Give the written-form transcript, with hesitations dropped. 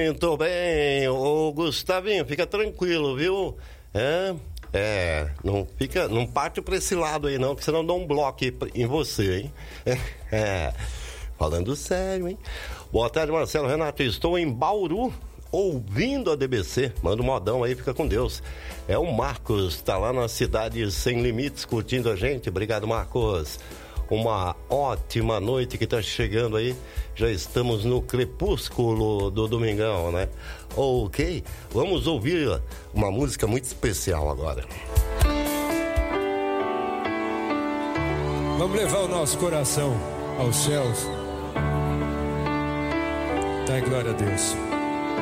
Muito bem, ô Gustavinho, fica tranquilo, viu? Não parte pra esse lado aí não, que senão dá um bloco em você, hein? Falando sério, hein? Boa tarde, Marcelo Renato, estou em Bauru, ouvindo a DBC, manda um modão aí, fica com Deus. É o Marcos, tá lá na Cidade Sem Limites, curtindo a gente, obrigado, Marcos. Uma ótima noite que tá chegando aí, já estamos no crepúsculo do domingão, né? Ok, vamos ouvir uma música muito especial agora. Vamos levar o nosso coração aos céus. Tá em glória a Deus.